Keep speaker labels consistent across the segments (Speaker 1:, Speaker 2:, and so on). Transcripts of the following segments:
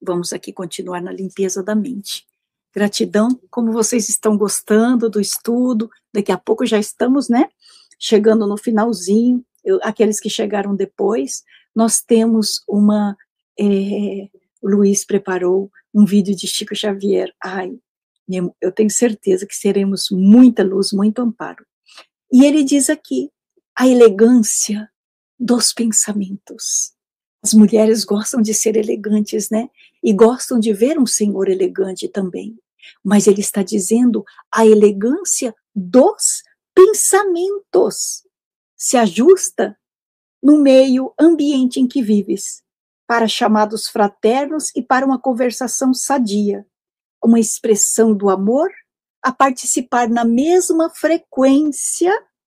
Speaker 1: vamos aqui continuar na limpeza da mente. Gratidão, como vocês estão gostando do estudo, daqui a pouco já estamos, né, chegando no finalzinho, aqueles que chegaram depois, nós temos uma, o Luiz preparou um vídeo de Chico Xavier, eu tenho certeza que seremos muita luz, muito amparo. E ele diz aqui, a elegância dos pensamentos. As mulheres gostam de ser elegantes, né? E gostam de ver um senhor elegante também. Mas ele está dizendo a elegância dos pensamentos. Se ajusta no meio ambiente em que vives, para chamados fraternos e para uma conversação sadia, uma expressão do amor, a participar na mesma frequência,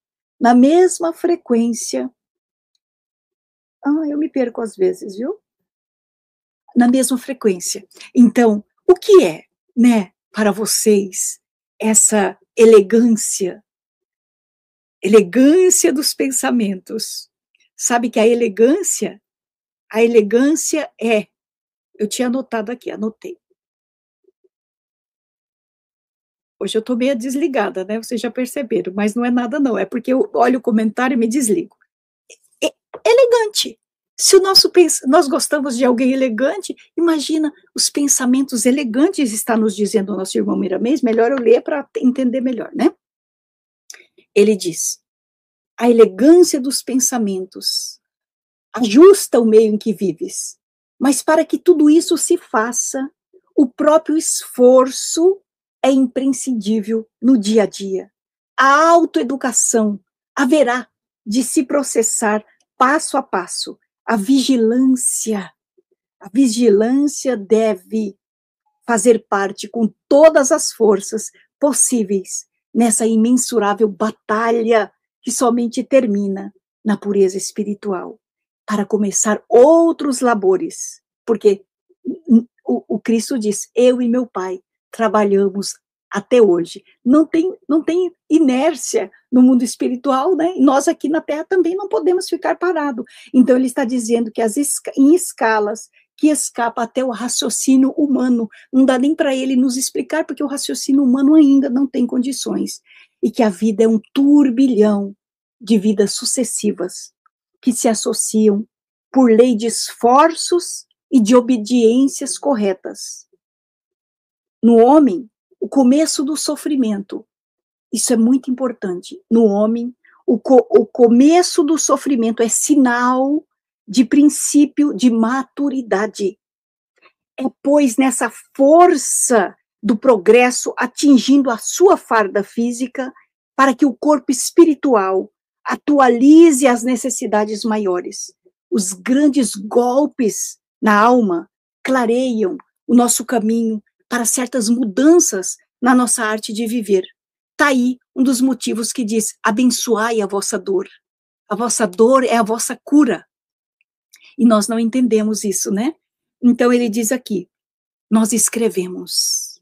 Speaker 1: eu me perco às vezes, viu? Na mesma frequência. Então, o que é, né, para vocês, essa elegância dos pensamentos? Sabe que a elegância é, eu tinha anotado aqui, anotei. Hoje eu estou meio desligada, né? Vocês já perceberam, mas não é nada não, é porque eu olho o comentário e me desligo. Elegante. Se nós gostamos de alguém elegante, imagina os pensamentos elegantes, está nos dizendo o nosso irmão Miramês, melhor eu ler para entender melhor, né? Ele diz, a elegância dos pensamentos ajusta o meio em que vives, mas para que tudo isso se faça, o próprio esforço é imprescindível no dia a dia. A autoeducação haverá de se processar passo a passo. A vigilância deve fazer parte com todas as forças possíveis nessa imensurável batalha que somente termina na pureza espiritual, para começar outros labores, porque o Cristo diz, eu e meu Pai trabalhamos até hoje. Não tem inércia no mundo espiritual, né? Nós aqui na Terra também não podemos ficar parados. Então ele está dizendo que em escalas que escapa até o raciocínio humano, não dá nem para ele nos explicar, porque o raciocínio humano ainda não tem condições, e que a vida é um turbilhão de vidas sucessivas, que se associam por lei de esforços e de obediências corretas. No homem, o começo do sofrimento, isso é muito importante, no homem, o começo do sofrimento é sinal de princípio de maturidade. É, pois, nessa força do progresso atingindo a sua farda física, para que o corpo espiritual atualize as necessidades maiores. Os grandes golpes na alma clareiam o nosso caminho para certas mudanças na nossa arte de viver. Está aí um dos motivos que diz, abençoai a vossa dor. A vossa dor é a vossa cura. E nós não entendemos isso, né? Então ele diz aqui, nós escrevemos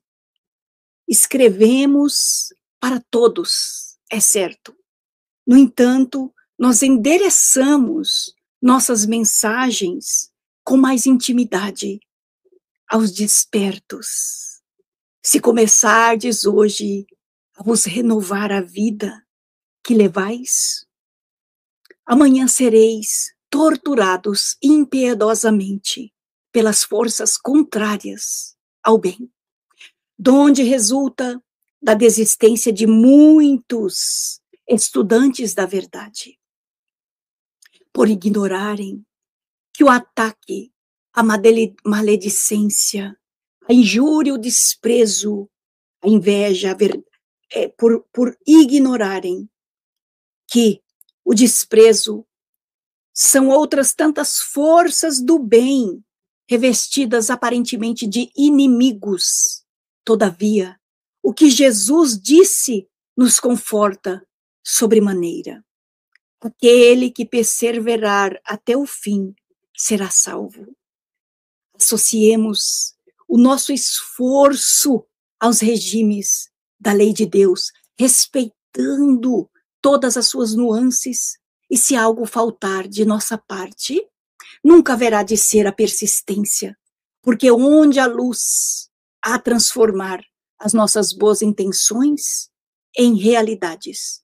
Speaker 1: para todos, é certo. No entanto, nós endereçamos nossas mensagens com mais intimidade aos despertos. Se começardes hoje a vos renovar a vida que levais, amanhã sereis torturados impiedosamente pelas forças contrárias ao bem, donde resulta da desistência de muitos estudantes da verdade, por ignorarem que o ataque, a maledicência, a injúria, o desprezo, a inveja, por ignorarem que o desprezo são outras tantas forças do bem, revestidas aparentemente de inimigos. Todavia, o que Jesus disse nos conforta sobremaneira. Aquele que perseverar até o fim será salvo. Associemos o nosso esforço aos regimes da lei de Deus, respeitando todas as suas nuances, e se algo faltar de nossa parte, nunca haverá de ser a persistência, Porque onde a luz a transformar as nossas boas intenções em realidades.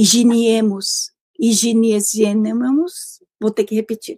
Speaker 1: Higienizemos, vou ter que repetir.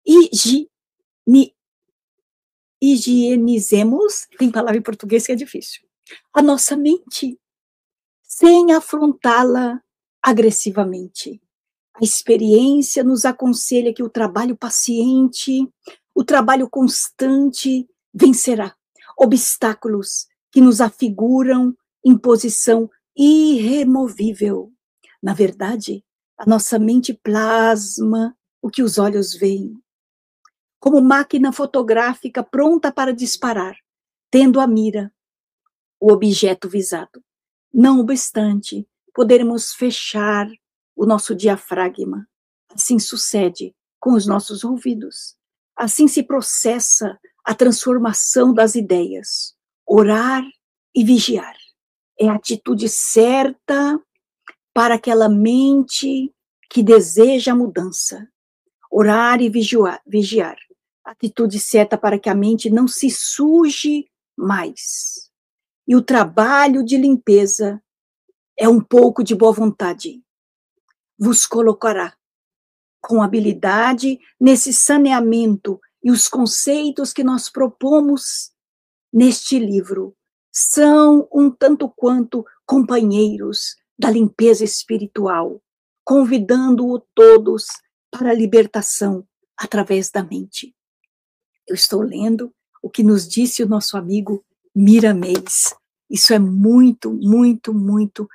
Speaker 1: Higienizemos, tem palavra em português que é difícil, a nossa mente, sem afrontá-la agressivamente. A experiência nos aconselha que o trabalho paciente, o trabalho constante vencerá obstáculos que nos afiguram em posição irremovível. Na verdade, a nossa mente plasma o que os olhos veem, como máquina fotográfica pronta para disparar, tendo à mira o objeto visado. Não obstante, poderemos fechar o nosso diafragma. Assim sucede com os nossos ouvidos. Assim se processa a transformação das ideias. Orar e vigiar é a atitude certa para aquela mente que deseja a mudança. Orar e vigiar. Atitude certa para que a mente não se suje mais. E o trabalho de limpeza é um pouco de boa vontade. Vos colocará com habilidade nesse saneamento, e os conceitos que nós propomos neste livro são um tanto quanto companheiros da limpeza espiritual, convidando-o todos para a libertação através da mente. Eu estou lendo o que nos disse o nosso amigo Miramês. Isso é muito, muito, muito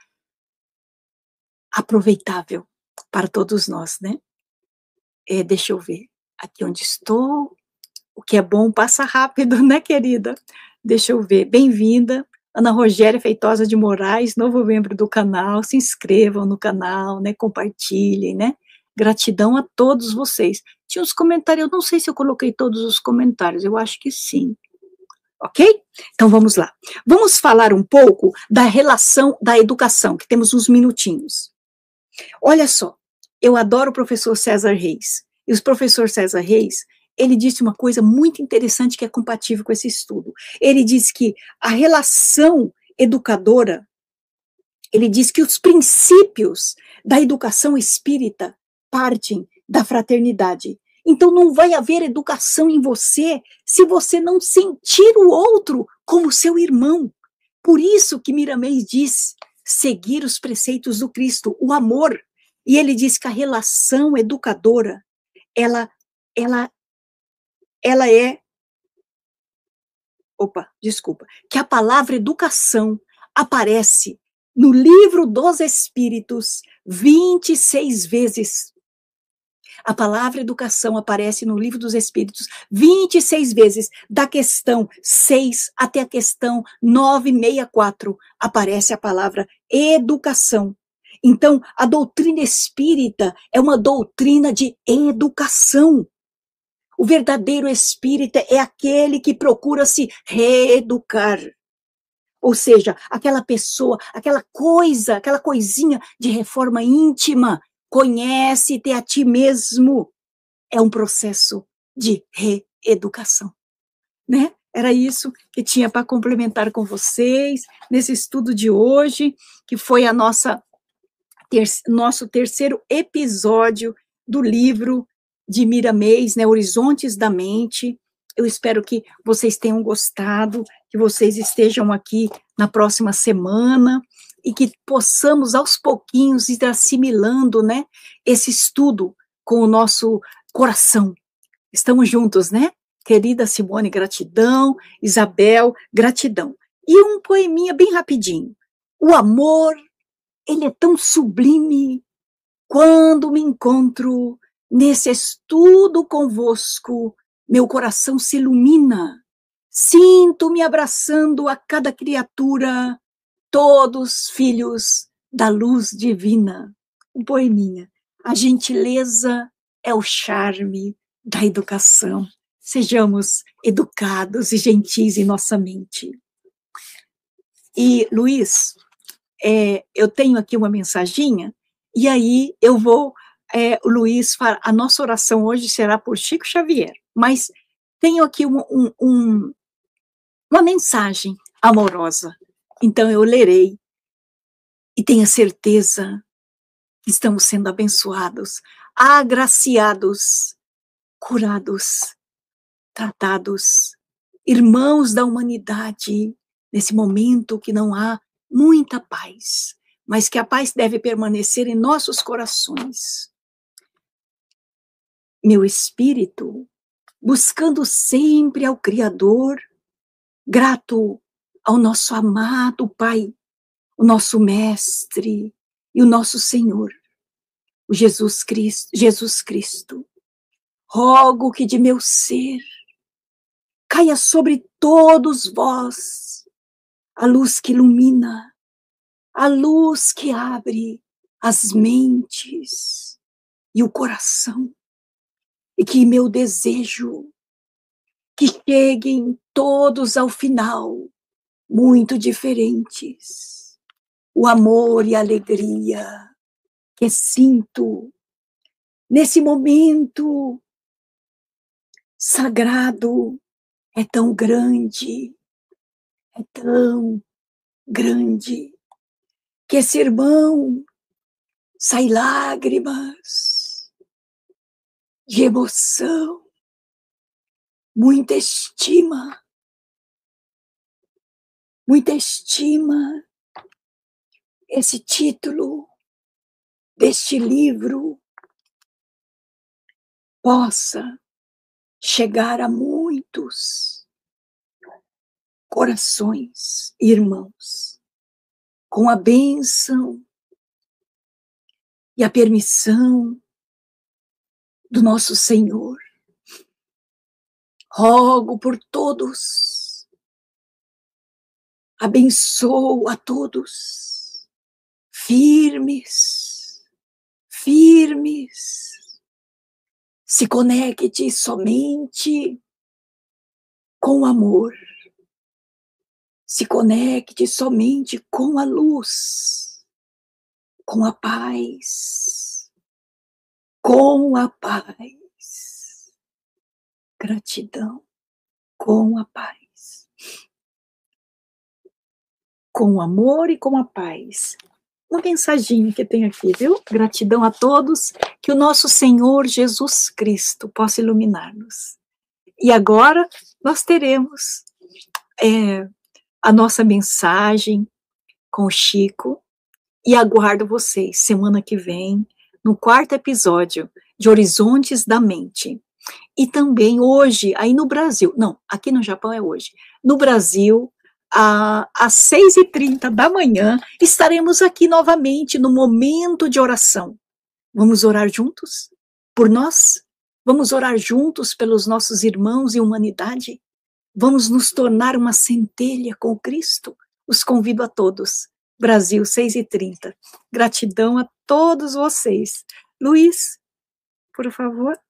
Speaker 1: aproveitável para todos nós, né? Deixa eu ver aqui onde estou. O que é bom passa rápido, né, querida? Deixa eu ver. Bem-vinda, Ana Rogéria Feitosa de Moraes, novo membro do canal. Se inscrevam no canal, né? Compartilhem, né? Gratidão a todos vocês. Tinha uns comentários, eu não sei se eu coloquei todos os comentários, eu acho que sim. Ok? Então vamos lá. Vamos falar um pouco da relação da educação, que temos uns minutinhos. Olha só, eu adoro o professor César Reis. E o professor César Reis, ele disse uma coisa muito interessante que é compatível com esse estudo. Ele diz que a relação educadora, ele diz que os princípios da educação espírita partem da fraternidade. Então não vai haver educação em você se você não sentir o outro como seu irmão. Por isso que Miramês diz seguir os preceitos do Cristo, o amor. E ele diz que a relação educadora, ela é, que a palavra educação aparece no livro dos Espíritos 26 vezes. A palavra educação aparece no livro dos Espíritos 26 vezes, da questão 6 até a questão 964, aparece a palavra educação. Então, a doutrina espírita é uma doutrina de educação. O verdadeiro espírita é aquele que procura se reeducar. Ou seja, aquela pessoa, aquela coisinha de reforma íntima, conhece-te a ti mesmo. É um processo de reeducação, né? Era isso que tinha para complementar com vocês nesse estudo de hoje, que foi a nosso terceiro episódio do livro de Miramês, né, Horizontes da Mente. Eu espero que vocês tenham gostado, que vocês estejam aqui na próxima semana e que possamos, aos pouquinhos, ir assimilando, né, esse estudo com o nosso coração. Estamos juntos, né? Querida Simone, gratidão. Isabel, gratidão. E um poeminha bem rapidinho. O amor, ele é tão sublime quando me encontro nesse estudo convosco, meu coração se ilumina. Sinto-me abraçando a cada criatura, todos filhos da luz divina. Um poeminha. A gentileza é o charme da educação. Sejamos educados e gentis em nossa mente. E, Luiz, eu tenho aqui uma mensaginha, e aí eu vou, o Luiz, a nossa oração hoje será por Chico Xavier, mas tenho aqui uma mensagem amorosa. Então eu lerei e tenha certeza que estamos sendo abençoados, agraciados, curados, tratados, irmãos da humanidade, nesse momento que não há muita paz, mas que a paz deve permanecer em nossos corações. Meu espírito, buscando sempre ao Criador, grato ao nosso amado Pai, o nosso Mestre e o nosso Senhor, o Jesus Cristo. Rogo que de meu ser caia sobre todos vós a luz que ilumina, a luz que abre as mentes e o coração, e que meu desejo que cheguem todos ao final muito diferentes. O amor e a alegria que sinto nesse momento sagrado é tão grande, que esse irmão sai lágrimas de emoção, muita estima esse título deste livro possa chegar a muitos corações, irmãos, com a bênção e a permissão do nosso Senhor. Rogo por todos, abençoo a todos, firmes, se conecte somente com o amor, se conecte somente com a luz, com a paz, gratidão, com a paz, com o amor e com a paz. Uma mensaginha que tem aqui, viu? Gratidão a todos, que o nosso Senhor Jesus Cristo possa iluminar-nos. E agora nós teremos a nossa mensagem com o Chico, e aguardo vocês semana que vem, no 4º episódio de Horizontes da Mente. E também hoje, aí no Brasil, não, aqui no Japão é hoje, no Brasil, às 6h30 da manhã, estaremos aqui novamente no momento de oração. Vamos orar juntos? Por nós? Vamos orar juntos pelos nossos irmãos e humanidade? Vamos nos tornar uma centelha com Cristo? Os convido a todos. Brasil, 6h30. Gratidão a todos vocês. Luiz, por favor.